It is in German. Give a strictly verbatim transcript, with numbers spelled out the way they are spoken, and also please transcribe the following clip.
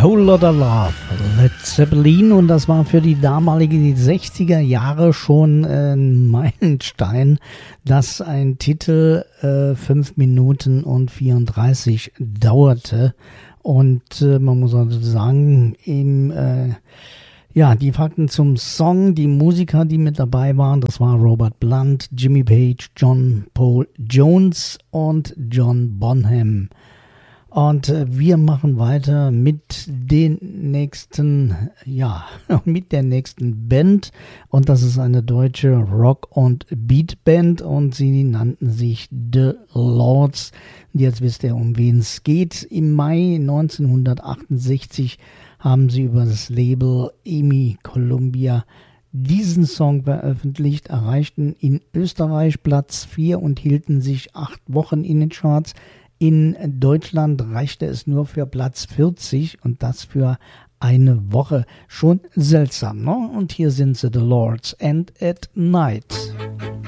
Whole Lotta Love, Led Zeppelin, und das war für die damaligen sechziger Jahre schon ein Meilenstein, dass ein Titel äh, fünf Minuten und vierunddreißig dauerte. Und äh, man muss also sagen, im, äh, ja, die Fakten zum Song, die Musiker, die mit dabei waren, das war Robert Blunt, Jimmy Page, John Paul Jones und John Bonham. Und äh, wir machen weiter mit den nächsten, ja, mit der nächsten Band. Und das ist eine deutsche Rock- und Beat-Band. Und sie nannten sich The Lords. Und jetzt wisst ihr, um wen es geht. Im Mai neunzehnhundertachtundsechzig haben sie über das Label EMI Columbia diesen Song veröffentlicht, erreichten in Österreich Platz vier und hielten sich acht Wochen in den Charts. In Deutschland reichte es nur für Platz vierzig und das für eine Woche. Schon seltsam, ne? Und hier sind sie, The Lords, and at Night.